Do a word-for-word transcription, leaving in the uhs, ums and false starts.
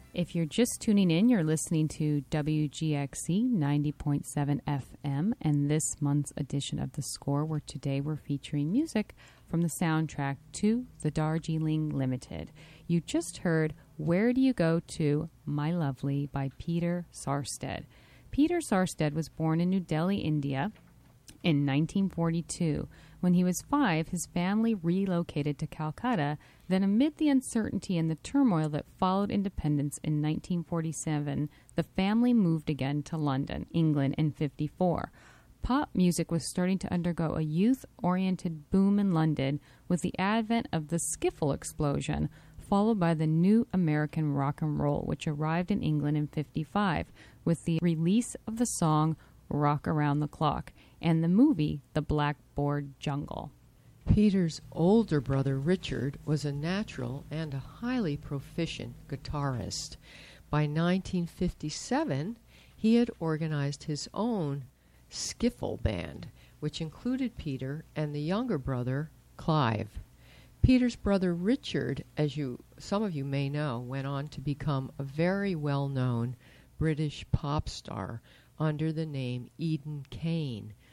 If you're just tuning in, you're listening to W G X C ninety point seven F M and this month's edition of The Score, where today we're featuring music from the soundtrack to The Darjeeling Limited. You just heard Where Do You Go To, My Lovely by Peter Sarstedt. Peter Sarstedt was born in New Delhi, India in nineteen forty-two. When he was five, his family relocated to Calcutta. Then, amid the uncertainty and the turmoil that followed independence in nineteen forty-seven, the family moved again to London, England, in fifty-four. Pop music was starting to undergo a youth-oriented boom in London with the advent of the skiffle explosion, followed by the new American rock and roll, which arrived in England in fifty-five with the release of the song Rock Around the Clock and the movie The Blackboard Jungle. Peter's older brother Richard was a natural and a highly proficient guitarist. By nineteen fifty-seven, he had organized his own skiffle band, which included Peter and the younger brother Clive. Peter's brother Richard, as you some of you may know, went on to become a very well-known British pop star under the name Eden Kane,